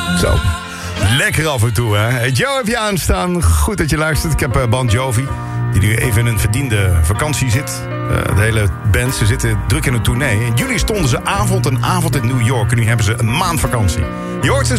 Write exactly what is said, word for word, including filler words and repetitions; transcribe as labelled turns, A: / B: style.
A: Zo. Lekker af en toe, hè? Joe heb je aanstaan. Goed dat je luistert. Ik heb uh, Bon Jovi, die nu even in een verdiende vakantie zit. Uh, de hele band, ze zitten druk in een tournee. In juli stonden ze avond en avond in New York. En nu hebben ze een maand vakantie. Je hoort ze